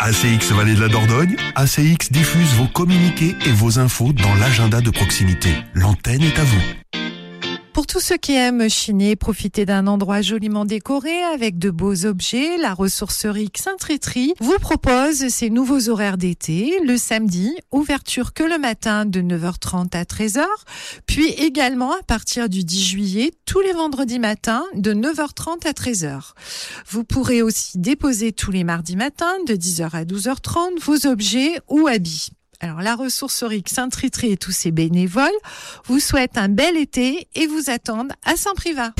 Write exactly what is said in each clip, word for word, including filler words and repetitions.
A C X Vallée de la Dordogne, A C X diffuse vos communiqués et vos infos dans l'agenda de proximité. L'antenne est à vous. Pour tous ceux qui aiment chiner, profiter d'un endroit joliment décoré avec de beaux objets, la ressourcerie Xintritri vous propose ses nouveaux horaires d'été. Le samedi, ouverture que le matin de neuf heures trente à treize heures, puis également à partir du dix juillet, tous les vendredis matins de neuf heures trente à treize heures. Vous pourrez aussi déposer tous les mardis matins de dix heures à douze heures trente vos objets ou habits. Alors, la ressourcerie Xintritri et tous ses bénévoles vous souhaitent un bel été et vous attendent à Saint-Privat.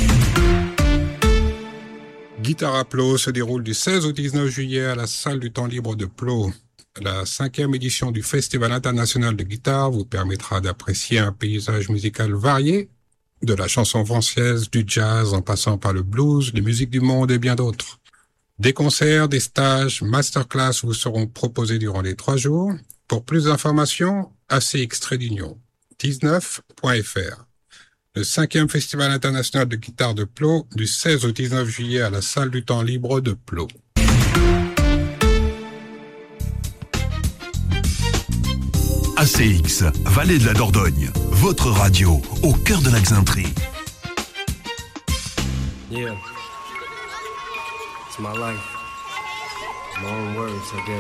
Guitare à Plot se déroule du seize au dix-neuf juillet à la salle du temps libre de Plot. La cinquième édition du Festival international de guitare vous permettra d'apprécier un paysage musical varié, de la chanson française, du jazz, en passant par le blues, les musiques du monde et bien d'autres. Des concerts, des stages, masterclass vous seront proposés durant les trois jours. Pour plus d'informations, A C X Trédignon dix-neuf point F R. Le cinquième Festival international de guitare de Plot du seize au dix-neuf juillet à la salle du temps libre de Plot. A C X Vallée de la Dordogne, votre radio au cœur de la Xintrie. Yeah, it's my life. My own words, I guess.